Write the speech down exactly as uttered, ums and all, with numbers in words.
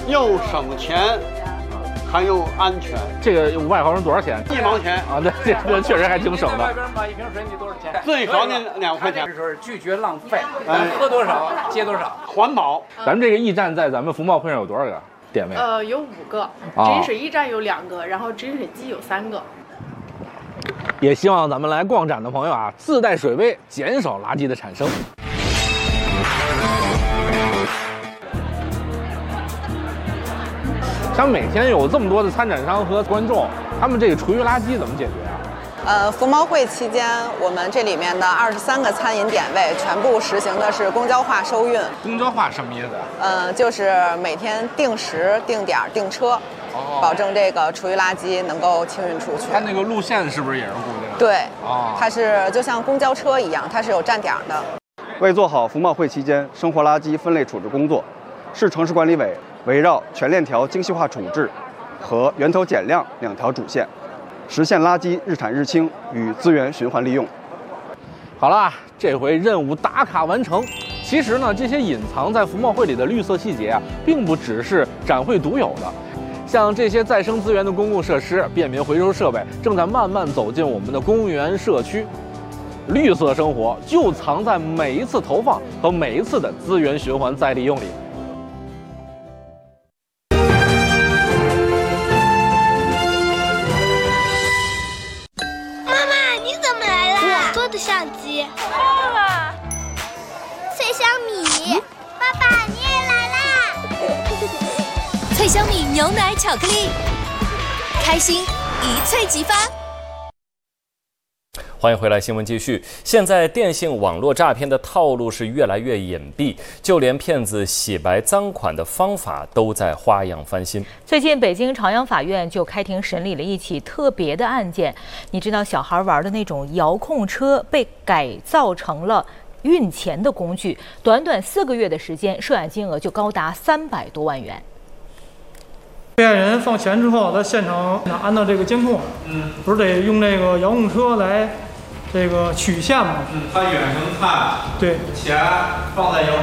又省钱，还又安全。 这个五百毫升多少钱？ 一毛钱啊！对，这个确实还挺省的。 外边买一瓶水你多少钱？ 最少你两块钱。 说是拒绝浪费，咱喝多少接多少， 环保。 咱们这个驿站在咱们服贸会上有多少个点位？ 呃，有五个，直饮水驿站有两个，然后直饮水机有三个。 也希望咱们来逛展的朋友啊，自带水杯，减少垃圾的产生。像每天有这么多的参展商和观众，他们这个厨余垃圾怎么解决啊？ 呃，服贸会期间，我们这里面的二十三个餐饮点位全部实行的是公交化收运。 公交化什么意思？ 呃，就是每天定时、定点、定车，哦、保证这个厨余垃圾能够清运出去。 它那个路线是不是也是固定的？ 对， 哦， 它是就像公交车一样，它是有站点的。 为做好服贸会期间生活垃圾分类处置工作，市城市管理委围绕全链条精细化处置和源头减量两条主线，实现垃圾日产日清与资源循环利用。 好了，这回任务打卡完成。其实呢，这些隐藏在服贸会里的绿色细节啊，并不只是展会独有的。像这些再生资源的公共设施、便民回收设备，正在慢慢走进我们的公园社区。绿色生活就藏在每一次投放和每一次的资源循环再利用里。 的相机，忘了。脆香米，爸爸你也来啦！ 脆香米牛奶巧克力，开心一脆即发。 欢迎回来，新闻继续。现在电信网络诈骗的套路是越来越隐蔽，就连骗子洗白赃款的方法都在花样翻新。 最近，北京朝阳法院就开庭审理了一起特别的案件。你知道，小孩玩的那种遥控车被改造成了运钱的工具，短短四个月的时间，涉案金额就高达三百多万元。 被害人放钱之后，在现场安到这个监控，嗯，不是得用这个遥控车来这个取现吗？ 嗯，他远程看， 对， 钱放在遥